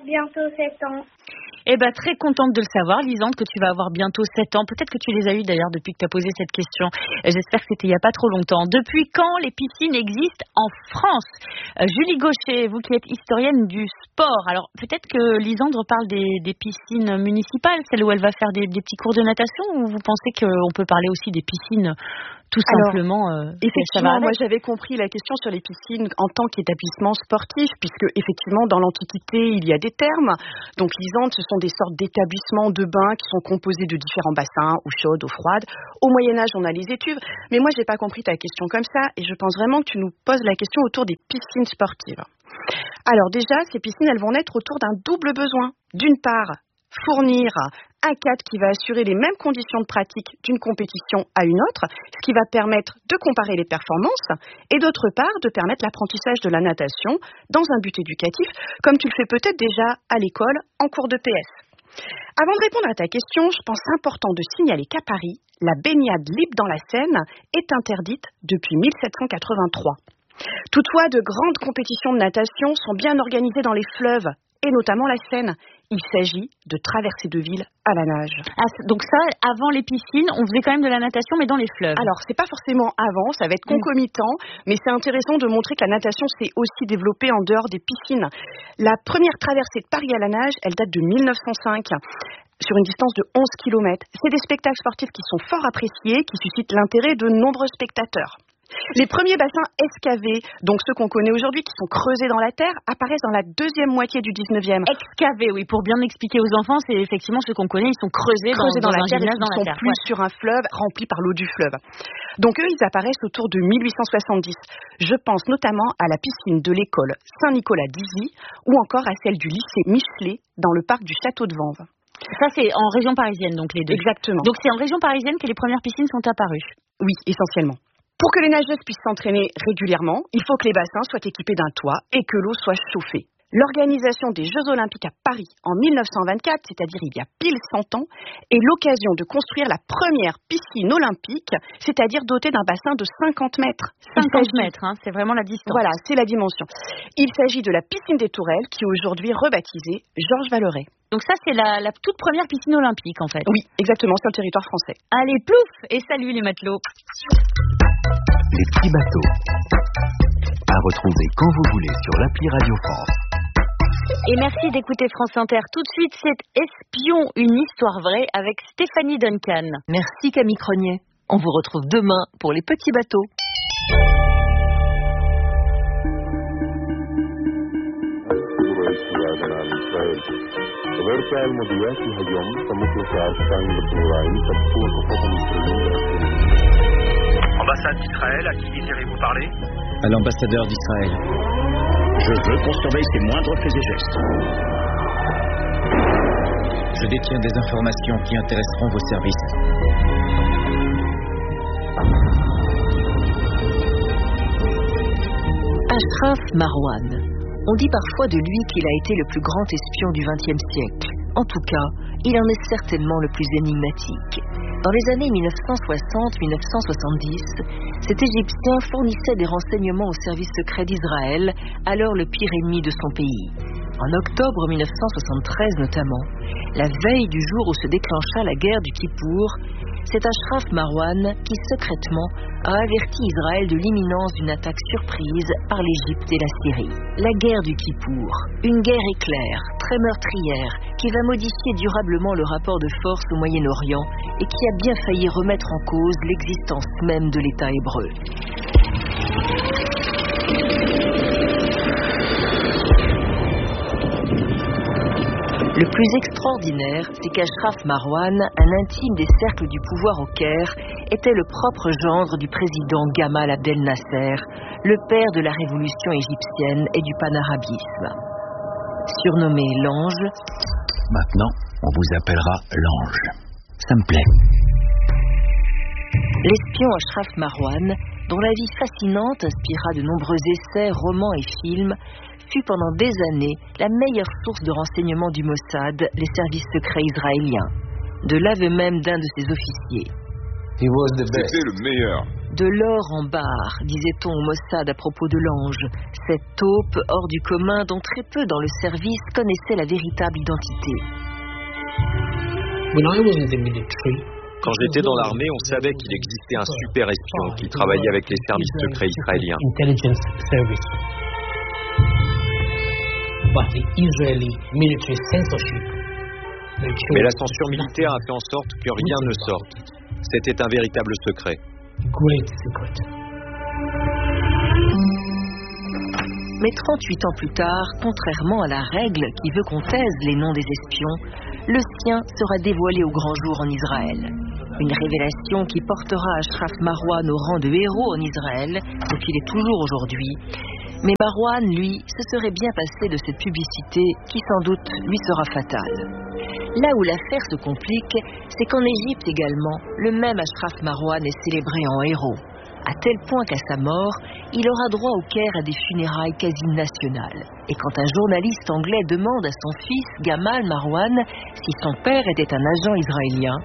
bientôt 7 ans. Eh ben, très contente de le savoir, Lisande, que tu vas avoir bientôt 7 ans. Peut-être que tu les as eu d'ailleurs depuis que tu as posé cette question. J'espère que c'était il n'y a pas trop longtemps. Depuis quand les piscines existent en France? Julie Gaucher, vous qui êtes historienne du sport, alors peut-être que Lisande parle des piscines municipales, celles où elle va faire des petits cours de natation, ou vous pensez qu'on peut parler aussi des piscines tout simplement? Effectivement, moi j'avais compris la question sur les piscines en tant qu'établissement sportif, puisque effectivement dans l'Antiquité il y a des thermes. Donc Lisande, ce sont des sortes d'établissements de bains qui sont composés de différents bassins, eau chaude, eau froide. Au Moyen-Âge, on a les étuves. Mais moi, j'ai pas compris ta question comme ça, et je pense vraiment que tu nous poses la question autour des piscines sportives. Alors déjà, ces piscines, elles vont naître autour d'un double besoin. D'une part, fournir un cadre qui va assurer les mêmes conditions de pratique d'une compétition à une autre, ce qui va permettre de comparer les performances, et d'autre part, de permettre l'apprentissage de la natation dans un but éducatif, comme tu le fais peut-être déjà à l'école en cours de PS. Avant de répondre à ta question, je pense important de signaler qu'à Paris, la baignade libre dans la Seine est interdite depuis 1783. Toutefois, de grandes compétitions de natation sont bien organisées dans les fleuves, et notamment la Seine. Il s'agit de traversées de ville à la nage. Ah, donc ça, avant les piscines, on faisait quand même de la natation, mais dans les fleuves. Alors, c'est pas forcément avant, ça va être concomitant, mais c'est intéressant de montrer que la natation s'est aussi développée en dehors des piscines. La première traversée de Paris à la nage, elle date de 1905. Sur une distance de 11 km. C'est des spectacles sportifs qui sont fort appréciés, qui suscitent l'intérêt de nombreux spectateurs. Les premiers bassins excavés, donc ceux qu'on connaît aujourd'hui, qui sont creusés dans la terre, apparaissent dans la deuxième moitié du 19e. Excavés, oui, pour bien expliquer aux enfants, c'est effectivement ceux qu'on connaît, ils sont creusés dans la terre, ils ne sont plus sur un fleuve rempli par l'eau du fleuve. Donc eux, ils apparaissent autour de 1870. Je pense notamment à la piscine de l'école Saint-Nicolas d'Izy ou encore à celle du lycée Michelet dans le parc du château de Vanves. Ça, c'est en région parisienne, donc les deux. Exactement. Donc c'est en région parisienne que les premières piscines sont apparues. Oui, essentiellement. Pour que les nageuses puissent s'entraîner régulièrement, il faut que les bassins soient équipés d'un toit et que l'eau soit chauffée. L'organisation des Jeux Olympiques à Paris en 1924, c'est-à-dire il y a pile 100 ans, est l'occasion de construire la première piscine olympique, c'est-à-dire dotée d'un bassin de 50 mètres. 50 mètres, c'est vraiment la distance. Voilà, c'est la dimension. Il s'agit de la piscine des Tourelles, qui est aujourd'hui rebaptisée Georges Valeret. Donc ça, c'est la toute première piscine olympique, en fait. Oui, exactement, sur le territoire français. Allez, plouf, et salut les matelots. Les petits bateaux. À retrouver quand vous voulez sur l'appli Radio France. Et merci d'écouter France Inter. Tout de suite, c'est Espion, une histoire vraie avec Stéphanie Duncan. Merci Camille Cronier. On vous retrouve demain pour les petits bateaux. Ambassade d'Israël, à qui désirez-vous parler? À l'ambassadeur d'Israël. Je veux qu'on surveille ses moindres faits et gestes. Je détiens des informations qui intéresseront vos services. Ashraf Marwan. On dit parfois de lui qu'il a été le plus grand espion du XXe siècle. En tout cas, il en est certainement le plus énigmatique. Dans les années 1960-1970, cet Égyptien fournissait des renseignements au service secret d'Israël, alors le pire ennemi de son pays. En octobre 1973 notamment, la veille du jour où se déclencha la guerre du Kippour, c'est Ashraf Marwan qui secrètement a averti Israël de l'imminence d'une attaque surprise par l'Égypte et la Syrie. La guerre du Kippour, une guerre éclair, très meurtrière, qui va modifier durablement le rapport de force au Moyen-Orient et qui a bien failli remettre en cause l'existence même de l'État hébreu. Le plus extraordinaire, c'est qu'Ashraf Marwan, un intime des cercles du pouvoir au Caire, était le propre gendre du président Gamal Abdel Nasser, le père de la révolution égyptienne et du panarabisme. Surnommé l'Ange. Maintenant, on vous appellera l'Ange. Ça me plaît. L'espion Ashraf Marwan, dont la vie fascinante inspira de nombreux essais, romans et films, fut pendant des années la meilleure source de renseignements du Mossad, les services secrets israéliens, de l'aveu même d'un de ses officiers. C'était le meilleur. De l'or en barre, disait-on au Mossad à propos de l'ange, cette taupe hors du commun dont très peu dans le service connaissaient la véritable identité. Quand j'étais dans l'armée, on savait qu'il existait un super espion qui travaillait avec les services secrets israéliens. Mais la censure militaire a fait en sorte que rien ne sorte. C'était un véritable secret. Mais 38 ans plus tard, contrairement à la règle qui veut qu'on taise les noms des espions, le sien sera dévoilé au grand jour en Israël. Une révélation qui portera Ashraf Marwan au rang de héros en Israël, ce qu'il est toujours aujourd'hui. Mais Marwan, lui, se serait bien passé de cette publicité qui sans doute lui sera fatale. Là où l'affaire se complique, c'est qu'en Égypte également, le même Ashraf Marwan est célébré en héros, à tel point qu'à sa mort, il aura droit au Caire à des funérailles quasi nationales. Et quand un journaliste anglais demande à son fils, Gamal Marwan, si son père était un agent israélien,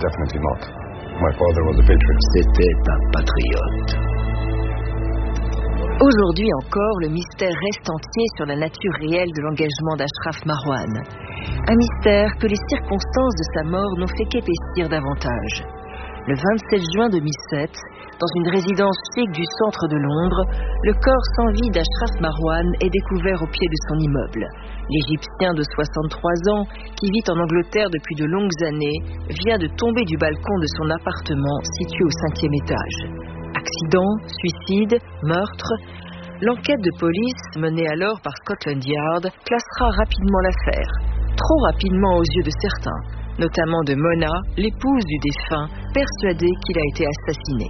C'était un patriote. Aujourd'hui encore, le mystère reste entier sur la nature réelle de l'engagement d'Ashraf Marwan. Un mystère que les circonstances de sa mort n'ont fait qu'épaissir davantage. Le 27 juin 2007, dans une résidence chic du centre de Londres, le corps sans vie d'Ashraf Marwan est découvert au pied de son immeuble. L'Égyptien de 63 ans, qui vit en Angleterre depuis de longues années, vient de tomber du balcon de son appartement situé au 5e étage. Accident, suicide, meurtre. L'enquête de police, menée alors par Scotland Yard, classera rapidement l'affaire. Trop rapidement aux yeux de certains, notamment de Mona, l'épouse du défunt, persuadée qu'il a été assassiné.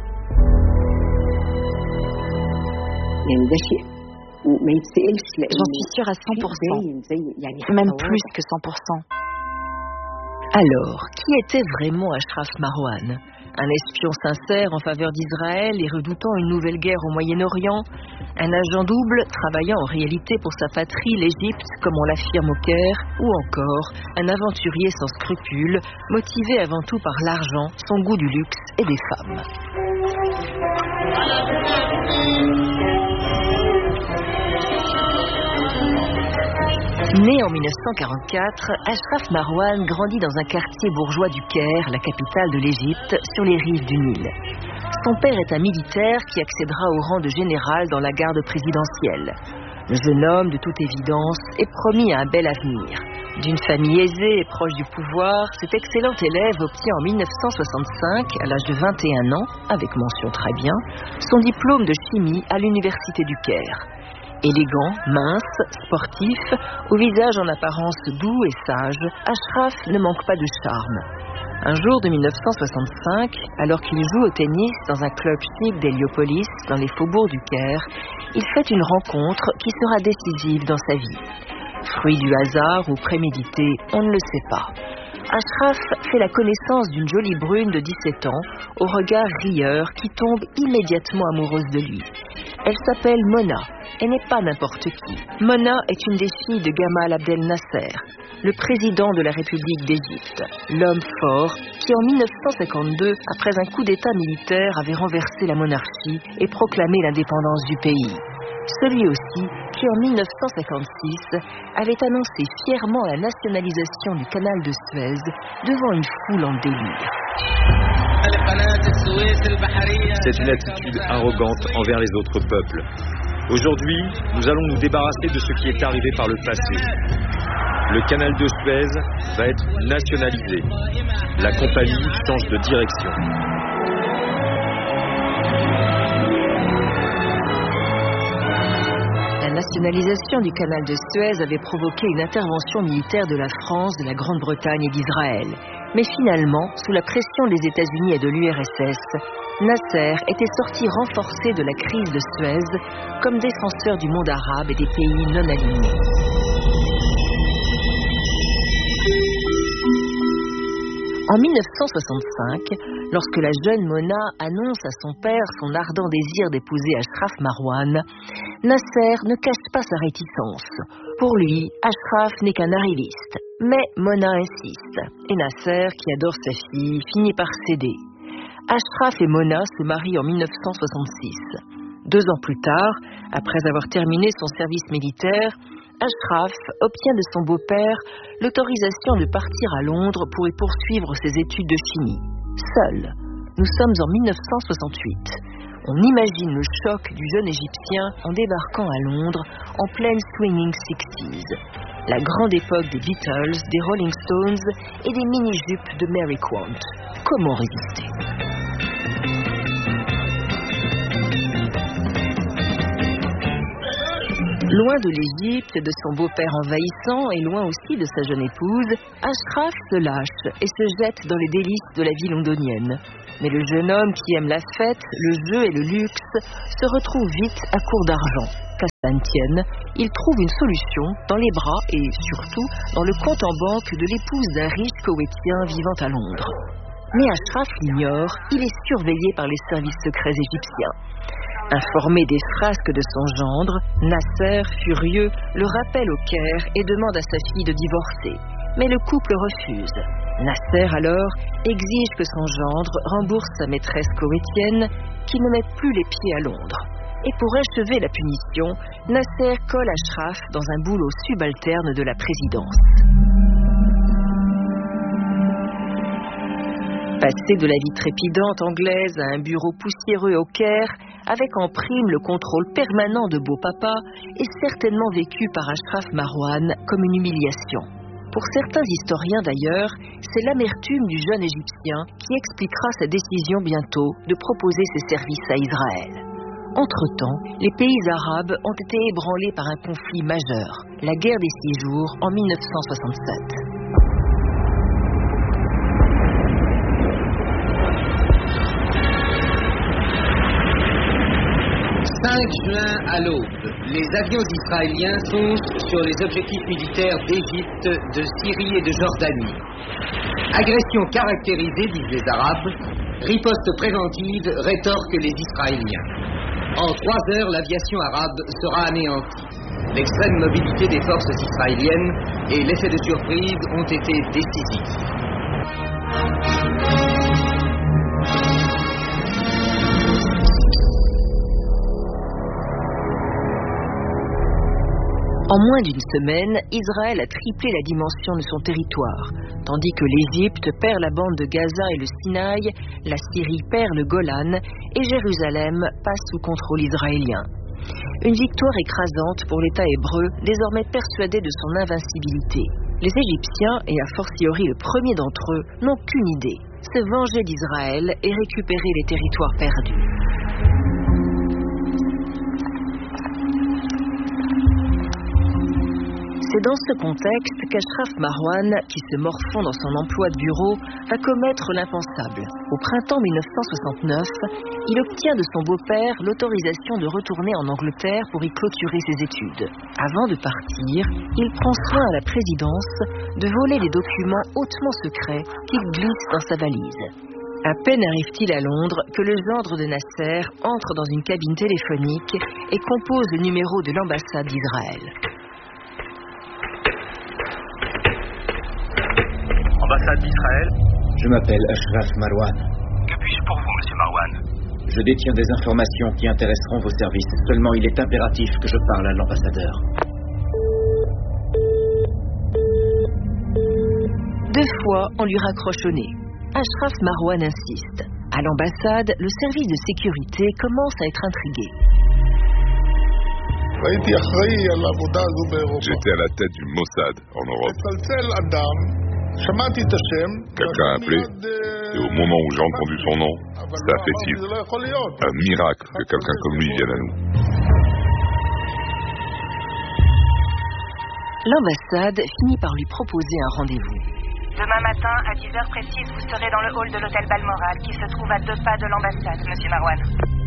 J'en suis sûre à 100%, même plus que 100%. Alors, qui était vraiment Ashraf Marwan ? Un espion sincère en faveur d'Israël et redoutant une nouvelle guerre au Moyen-Orient ? Un agent double travaillant en réalité pour sa patrie, l'Égypte, comme on l'affirme au Caire ? Ou encore, un aventurier sans scrupules, motivé avant tout par l'argent, son goût du luxe et des femmes ? Né en 1944, Ashraf Marwan grandit dans un quartier bourgeois du Caire, la capitale de l'Égypte, sur les rives du Nil. Son père est un militaire qui accédera au rang de général dans la garde présidentielle. Le jeune homme, de toute évidence, est promis à un bel avenir. D'une famille aisée et proche du pouvoir, cet excellent élève obtient en 1965, à l'âge de 21 ans, avec mention très bien, son diplôme de chimie à l'université du Caire. Élégant, mince, sportif, au visage en apparence doux et sage, Ashraf ne manque pas de charme. Un jour de 1965, alors qu'il joue au tennis dans un club chic d'Héliopolis, dans les faubourgs du Caire, il fait une rencontre qui sera décisive dans sa vie. Fruit du hasard ou prémédité, on ne le sait pas. Ashraf fait la connaissance d'une jolie brune de 17 ans, au regard rieur, qui tombe immédiatement amoureuse de lui. Elle s'appelle Mona, et n'est pas n'importe qui. Mona est une des filles de Gamal Abdel Nasser, le président de la République d'Égypte, l'homme fort qui en 1952, après un coup d'État militaire, avait renversé la monarchie et proclamé l'indépendance du pays. Celui aussi qui, en 1956, avait annoncé fièrement la nationalisation du canal de Suez devant une foule en délire. C'est une attitude arrogante envers les autres peuples. Aujourd'hui, nous allons nous débarrasser de ce qui est arrivé par le passé. Le canal de Suez va être nationalisé. La compagnie change de direction. La nationalisation du canal de Suez avait provoqué une intervention militaire de la France, de la Grande-Bretagne et d'Israël. Mais finalement, sous la pression des États-Unis et de l'URSS, Nasser était sorti renforcé de la crise de Suez comme défenseur du monde arabe et des pays non alignés. En 1965, lorsque la jeune Mona annonce à son père son ardent désir d'épouser Ashraf Marwan, Nasser ne cache pas sa réticence. Pour lui, Ashraf n'est qu'un arriviste. Mais Mona insiste, et Nasser, qui adore sa fille, finit par céder. Ashraf et Mona se marient en 1966. 2 ans plus tard, après avoir terminé son service militaire, Ashraf obtient de son beau-père l'autorisation de partir à Londres pour y poursuivre ses études de chimie. Seul. Nous sommes en 1968. On imagine le choc du jeune Égyptien en débarquant à Londres en pleine swinging 60s. La grande époque des Beatles, des Rolling Stones et des mini-jupes de Mary Quant. Comment résister ? Loin de l'Égypte, de son beau-père envahissant et loin aussi de sa jeune épouse, Ashraf se lâche et se jette dans les délices de la vie londonienne. Mais le jeune homme qui aime la fête, le jeu et le luxe se retrouve vite à court d'argent. Qu'à cela ne tienne, il trouve une solution dans les bras et surtout dans le compte en banque de l'épouse d'un riche Koweïtien vivant à Londres. Mais Ashraf l'ignore, il est surveillé par les services secrets égyptiens. Informé des frasques de son gendre, Nasser, furieux, le rappelle au Caire et demande à sa fille de divorcer. Mais le couple refuse. Nasser, alors, exige que son gendre rembourse sa maîtresse koweïtienne qui ne met plus les pieds à Londres. Et pour achever la punition, Nasser colle Ashraf dans un boulot subalterne de la présidence. Passer de la vie trépidante anglaise à un bureau poussiéreux au Caire, avec en prime le contrôle permanent de beau papa, est certainement vécu par Ashraf Marwan comme une humiliation. Pour certains historiens d'ailleurs, c'est l'amertume du jeune Égyptien qui expliquera sa décision bientôt de proposer ses services à Israël. Entre-temps, les pays arabes ont été ébranlés par un conflit majeur, la guerre des 6 jours en 1967. 5 juin à l'aube, les avions israéliens foncent sur les objectifs militaires d'Égypte, de Syrie et de Jordanie. Agression caractérisée, disent les Arabes, riposte préventive, rétorquent les Israéliens. En 3 heures, l'aviation arabe sera anéantie. L'extrême mobilité des forces israéliennes et l'effet de surprise ont été décisifs. En moins d'une semaine, Israël a triplé la dimension de son territoire, tandis que l'Égypte perd la bande de Gaza et le Sinaï, la Syrie perd le Golan et Jérusalem passe sous contrôle israélien. Une victoire écrasante pour l'État hébreu, désormais persuadé de son invincibilité. Les Égyptiens, et a fortiori le premier d'entre eux, n'ont qu'une idée, se venger d'Israël et récupérer les territoires perdus. C'est dans ce contexte qu'Ashraf Marwan, qui se morfond dans son emploi de bureau, va commettre l'impensable. Au printemps 1969, il obtient de son beau-père l'autorisation de retourner en Angleterre pour y clôturer ses études. Avant de partir, il prend soin à la présidence de voler des documents hautement secrets qu'il glisse dans sa valise. À peine arrive-t-il à Londres que le gendre de Nasser entre dans une cabine téléphonique et compose le numéro de l'ambassade d'Israël. Ambassade d'Israël. Je m'appelle Ashraf Marwan. Que puis-je pour vous, monsieur Marwan? Je détiens des informations qui intéresseront vos services. Seulement, il est impératif que je parle à l'ambassadeur. 2 fois, on lui raccroche au nez. Ashraf Marwan insiste. À l'ambassade, le service de sécurité commence à être intrigué. J'étais à la tête du Mossad en Europe. Quelqu'un a appelé, et au moment où j'ai entendu son nom, ça a fait tilt. Un miracle que quelqu'un comme lui vienne à nous. L'ambassade finit par lui proposer un rendez-vous. Demain matin, à 10h précises, vous serez dans le hall de l'hôtel Balmoral, qui se trouve à 2 pas de l'ambassade, monsieur Marwan.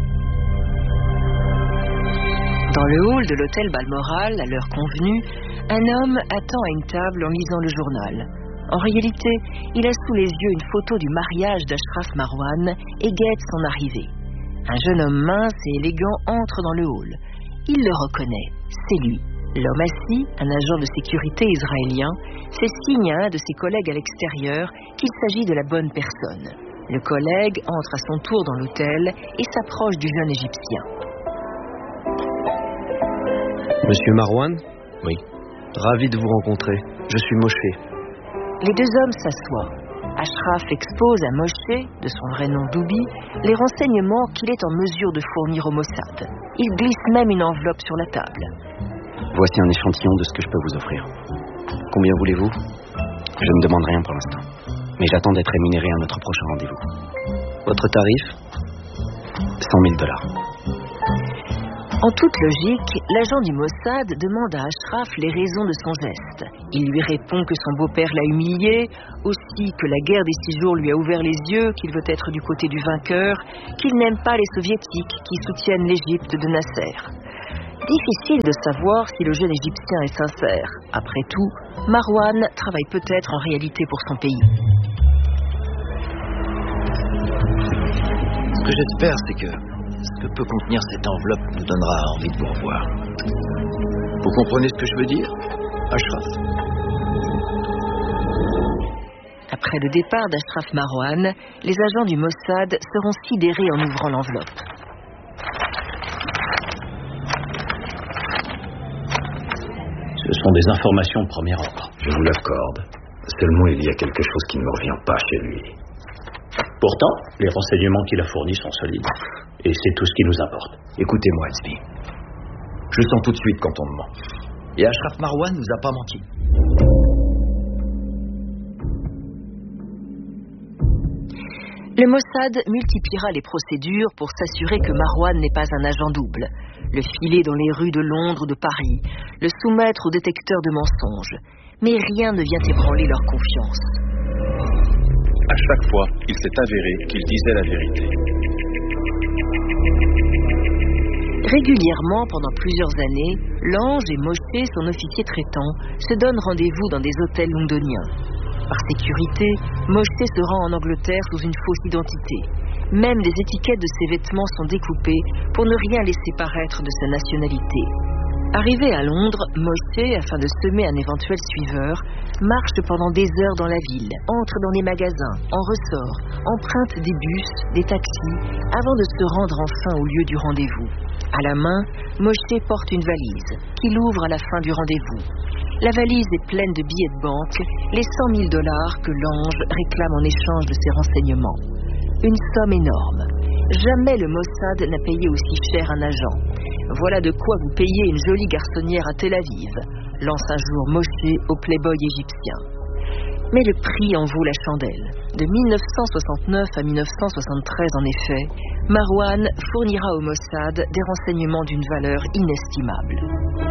Dans le hall de l'hôtel Balmoral, à l'heure convenue, un homme attend à une table en lisant le journal. En réalité, il a sous les yeux une photo du mariage d'Ashraf Marwan et guette son arrivée. Un jeune homme mince et élégant entre dans le hall. Il le reconnaît, c'est lui. L'homme assis, un agent de sécurité israélien, fait signe à un de ses collègues à l'extérieur qu'il s'agit de la bonne personne. Le collègue entre à son tour dans l'hôtel et s'approche du jeune Égyptien. Monsieur Marwan ? Oui. Ravi de vous rencontrer. Je suis Moshe. Les deux hommes s'assoient. Ashraf expose à Moshe, de son vrai nom Doubi, les renseignements qu'il est en mesure de fournir au Mossad. Il glisse même une enveloppe sur la table. Voici un échantillon de ce que je peux vous offrir. Combien voulez-vous ? Je ne demande rien pour l'instant, mais j'attends d'être rémunéré à notre prochain rendez-vous. Votre tarif ? $100 000. En toute logique, l'agent du Mossad demande à Ashraf les raisons de son geste. Il lui répond que son beau-père l'a humilié, aussi que la guerre des 6 jours lui a ouvert les yeux, qu'il veut être du côté du vainqueur, qu'il n'aime pas les soviétiques qui soutiennent l'Égypte de Nasser. Difficile de savoir si le jeune Égyptien est sincère. Après tout, Marwan travaille peut-être en réalité pour son pays. Ce que j'espère, c'est que ce que peut contenir cette enveloppe nous donnera envie de vous revoir. Vous comprenez ce que je veux dire, Ashraf ? Après le départ d'Ashraf Marwan, les agents du Mossad seront sidérés en ouvrant l'enveloppe. Ce sont des informations de premier ordre. Je vous l'accorde. Seulement, il y a quelque chose qui ne me revient pas chez lui. Pourtant, les renseignements qu'il a fournis sont solides. Et c'est tout ce qui nous importe. Écoutez-moi, Tzvi. Je sens tout de suite quand on me ment. Et Ashraf Marwan nous a pas menti. Le Mossad multipliera les procédures pour s'assurer que Marwan n'est pas un agent double. Le filer dans les rues de Londres ou de Paris, le soumettre au détecteur de mensonges. Mais rien ne vient ébranler leur confiance. À chaque fois, il s'est avéré qu'il disait la vérité. Régulièrement, pendant plusieurs années, Lange et Moshe, son officier traitant, se donnent rendez-vous dans des hôtels londoniens. Par sécurité, Moshe se rend en Angleterre sous une fausse identité. Même des étiquettes de ses vêtements sont découpées pour ne rien laisser paraître de sa nationalité. Arrivé à Londres, Moshe, afin de semer un éventuel suiveur, marche pendant des heures dans la ville, entre dans les magasins, en ressort, emprunte des bus, des taxis, avant de se rendre enfin au lieu du rendez-vous. À la main, Moshe porte une valise, qu'il ouvre à la fin du rendez-vous. La valise est pleine de billets de banque, les $100 000 que Lange réclame en échange de ses renseignements. Une somme énorme. Jamais le Mossad n'a payé aussi cher un agent. Voilà de quoi vous payer une jolie garçonnière à Tel Aviv, lance un jour Moshe au playboy égyptien. Mais le prix en vaut la chandelle. De 1969 à 1973, en effet, Marwan fournira au Mossad des renseignements d'une valeur inestimable.